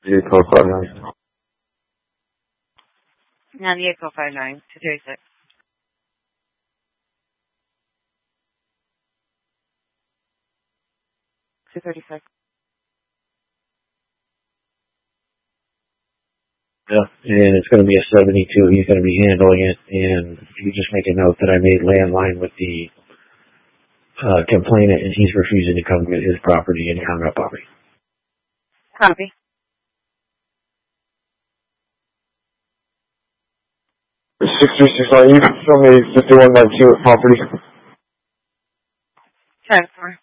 859. 9859 236. $236. Yeah, and it's going to be a 72. He's going to be handling it, and you just make a note that I made landline with the complainant, and he's refusing to come get his property, and he hung up on me. Copy. The 636 on you, show me 5192 property. Transfer.